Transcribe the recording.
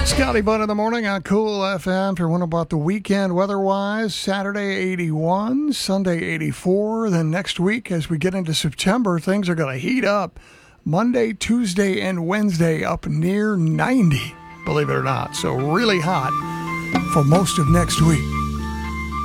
Scotty Butt in the morning on Cool FM. If you're wondering about the weekend weather-wise, Saturday 81, Sunday 84. Then next week, as we get into September, things are going to heat up. Monday, Tuesday, and Wednesday up near 90, believe it or not. So really hot for most of next week.